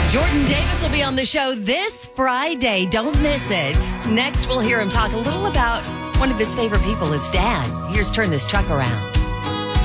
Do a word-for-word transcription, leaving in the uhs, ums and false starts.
Jordan Davis will be on the show this Friday. Don't miss it. Next, we'll hear him talk a little about one of his favorite people, his dad. Here's Turn This Truck Around.